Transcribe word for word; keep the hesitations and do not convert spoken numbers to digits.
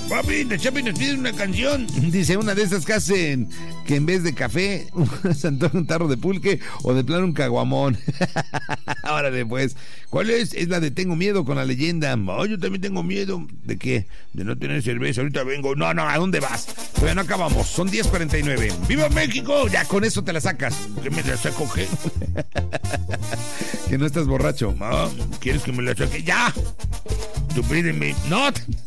Papi, de Chapi nos piden una canción. Dice, una de esas que hacen que en vez de café se antoja un tarro de pulque o de plano un caguamón. Ahora después, ¿cuál es? Es la de Tengo Miedo con La Leyenda. Oh, yo también tengo miedo. ¿De qué? De no tener cerveza. Ahorita vengo. No, no, ¿a dónde vas? Todavía no acabamos. Son diez cuarenta y nueve. ¡Viva México! Ya con eso te la sacas. ¿Qué me la saco qué? Que no estás borracho. Ah, ¿quieres que me la saque? ¡Ya! Tú pídeme. ¡No!